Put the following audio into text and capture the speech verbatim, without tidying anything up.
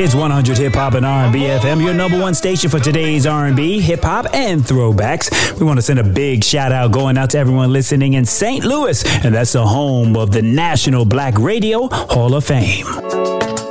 It's one hundred Hip Hop and R and B F M, your number one station for today's R and B, hip hop, and throwbacks. We want to send a big shout out going out to everyone listening in Saint Louis, and that's the home of the National Black Radio Hall of Fame.